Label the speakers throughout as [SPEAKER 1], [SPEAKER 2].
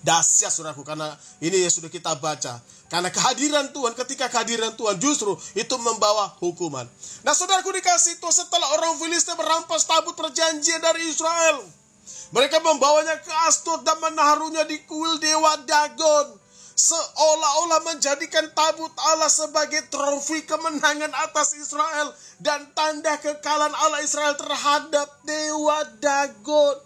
[SPEAKER 1] Dahsyat saudaraku, karena ini yang sudah kita baca. Karena kehadiran Tuhan, ketika kehadiran Tuhan justru itu membawa hukuman. Nah saudaraku dikasih Tuhan, setelah orang Filistin merampas tabut perjanjian dari Israel, mereka membawanya ke Asdod dan menaruhnya di kuil dewa Dagon, seolah-olah menjadikan tabut Allah sebagai trofi kemenangan atas Israel dan tanda kekalahan Allah Israel terhadap dewa Dagon.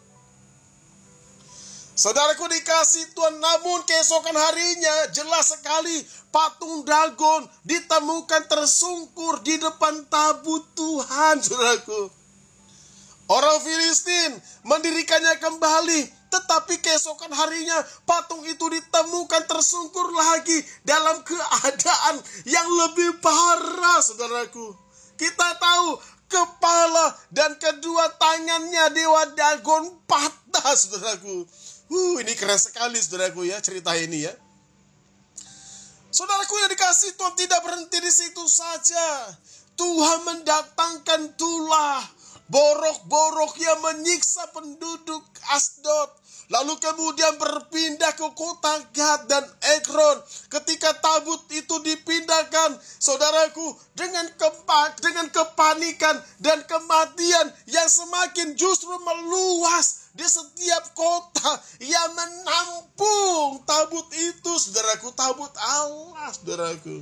[SPEAKER 1] Saudaraku dikasih Tuhan, namun keesokan harinya jelas sekali patung Dagon ditemukan tersungkur di depan tabut Tuhan, saudaraku. Orang Filistin mendirikannya kembali, tetapi keesokan harinya patung itu ditemukan tersungkur lagi dalam keadaan yang lebih parah, saudaraku. Kita tahu kepala dan kedua tangannya dewa Dagon patah, saudaraku. Ini keren sekali saudaraku ya, cerita ini ya. Saudaraku yang dikasih Tuhan, tidak berhenti di situ saja. Tuhan mendatangkan tulah borok-borok yang menyiksa penduduk Asdod. Lalu kemudian berpindah ke kota Gad dan Ekron. Ketika tabut itu dipindahkan, saudaraku, dengan kepanikan dan kematian yang semakin justru meluas di setiap kota yang menampung tabut itu, saudaraku, tabut Allah, saudaraku.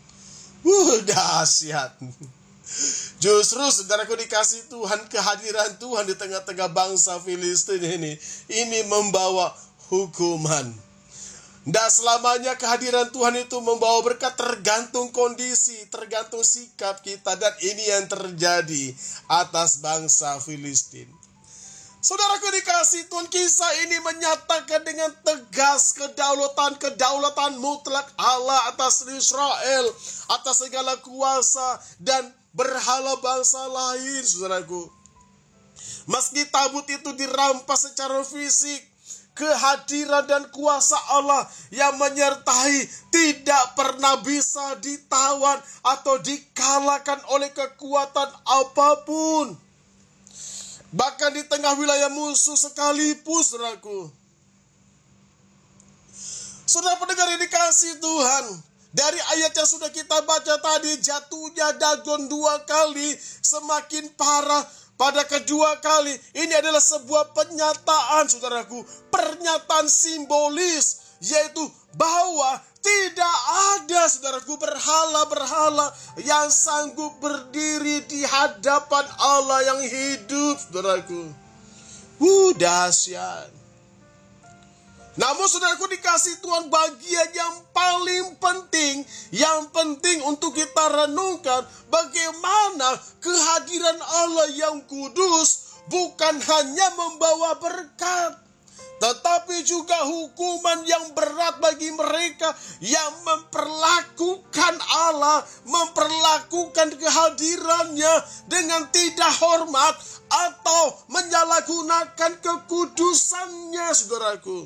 [SPEAKER 1] Dahsyat. Justru saudaraku dikasih Tuhan, kehadiran Tuhan di tengah-tengah bangsa Filistin ini membawa hukuman. Tidak selamanya kehadiran Tuhan itu membawa berkat, tergantung kondisi, tergantung sikap kita, dan ini yang terjadi atas bangsa Filistin. Saudaraku dikasih Tuhan, kisah ini menyatakan dengan tegas kedaulatan mutlak Allah atas Israel, atas segala kuasa dan berhala bangsa lain, saudaraku. Meski tabut itu dirampas secara fisik, kehadiran dan kuasa Allah yang menyertai tidak pernah bisa ditawan atau dikalahkan oleh kekuatan apapun. Bahkan di tengah wilayah musuh sekalipun, saudaraku. Saudara pendengar yang dikasih Tuhan, dari ayat yang sudah kita baca tadi, jatuhnya Dagon 2 kali, semakin parah pada kedua kali. Ini adalah sebuah pernyataan, saudaraku, pernyataan simbolis, yaitu bahwa tidak ada, saudaraku, berhala-berhala yang sanggup berdiri di hadapan Allah yang hidup, saudaraku. Dahsyat. Namun saudaraku dikasih Tuhan, bagian yang paling penting untuk kita renungkan, bagaimana kehadiran Allah yang kudus bukan hanya membawa berkat, tetapi juga hukuman yang berat bagi mereka yang memperlakukan Allah, memperlakukan kehadirannya dengan tidak hormat atau menyalahgunakan kekudusannya, saudaraku.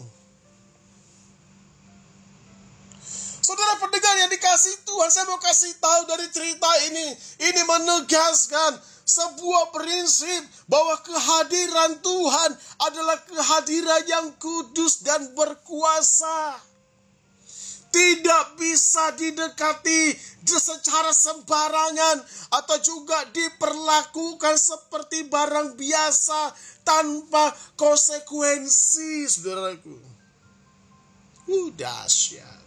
[SPEAKER 1] Saudara pendengar yang dikasih Tuhan, saya mau kasih tahu dari cerita ini menegaskan sebuah prinsip bahwa kehadiran Tuhan adalah kehadiran yang kudus dan berkuasa. Tidak bisa didekati secara sembarangan atau juga diperlakukan seperti barang biasa tanpa konsekuensi, saudaraku. Dahsyat.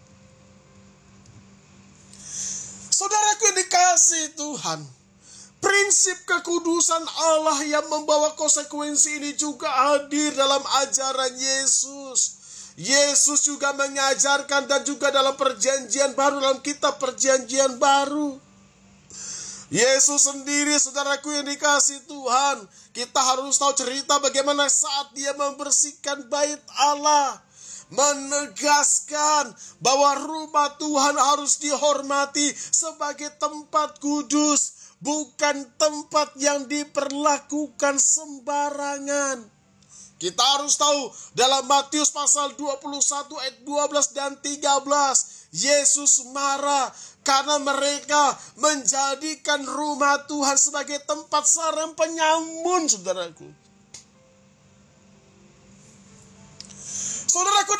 [SPEAKER 1] Saudaraku yang dikasih Tuhan, prinsip kekudusan Allah yang membawa konsekuensi ini juga hadir dalam ajaran Yesus. Yesus juga mengajarkan, dan juga dalam perjanjian baru, dalam kitab perjanjian baru. Yesus sendiri, saudaraku yang dikasih Tuhan, kita harus tahu cerita bagaimana saat dia membersihkan bait Allah, menegaskan bahwa rumah Tuhan harus dihormati sebagai tempat kudus, bukan tempat yang diperlakukan sembarangan. Kita harus tahu dalam Matius pasal 21 ayat 12 dan 13, Yesus marah karena mereka menjadikan rumah Tuhan sebagai tempat sarang penyamun, saudaraku. Saudaraku